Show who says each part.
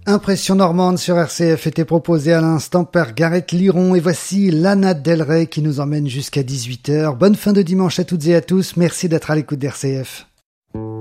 Speaker 1: Impression normande sur RCF était proposée à l'instant par Gareth Liron et voici Lana Del Rey qui nous emmène jusqu'à 18h. Bonne fin de dimanche à toutes et à tous, merci d'être à l'écoute d'RCF.